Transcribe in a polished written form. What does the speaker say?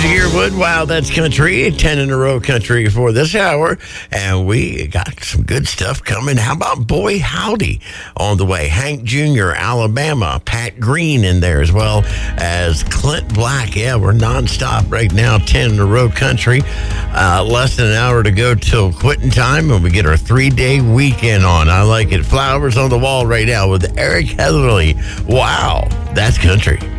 Yearwood. Wow, that's country. 10 in a row country for this hour. And we got some good stuff coming. How about Boy Howdy on the way? Hank Jr., Alabama. Pat Green in there as well as Clint Black. Yeah, we're nonstop right now. 10 in a row country. Less than an hour to go till quitting time. And we get our 3-day weekend on. I like it. Flowers on the Wall right now with Eric Heatherly. Wow, that's country.